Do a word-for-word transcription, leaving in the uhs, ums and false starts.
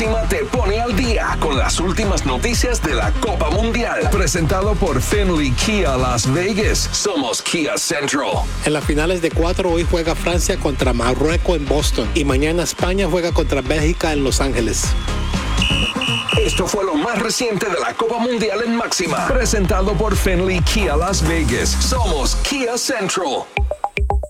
Máxima te pone al día con las últimas noticias de la Copa Mundial. Presentado por Finley Kia Las Vegas. Somos Kia Central. En las finales de cuatro, hoy juega Francia contra Marruecos en Boston. Y mañana España juega contra Bélgica en Los Ángeles. Esto fue lo más reciente de la Copa Mundial en Máxima. Presentado por Finley Kia Las Vegas. Somos Kia Central.